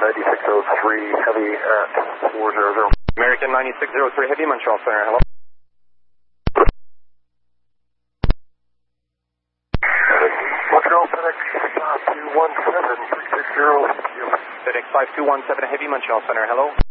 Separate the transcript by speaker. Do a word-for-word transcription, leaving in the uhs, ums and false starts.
Speaker 1: ninety-six oh three Heavy at four hundred.
Speaker 2: American ninety-six oh three Heavy, Montreal Center, hello.
Speaker 1: Montreal FedEx five two one seven, three six zero.
Speaker 2: FedEx five two one seven Heavy, Montreal Center, hello.